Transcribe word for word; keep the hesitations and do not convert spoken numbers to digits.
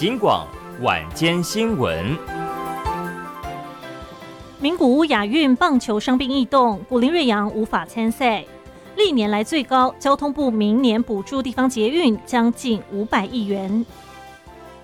警广晚间新闻。 名古屋亚运棒球伤兵异动，古林睿煬无法参赛。历年来最高，交通部明年补助地方捷运将近五百亿元。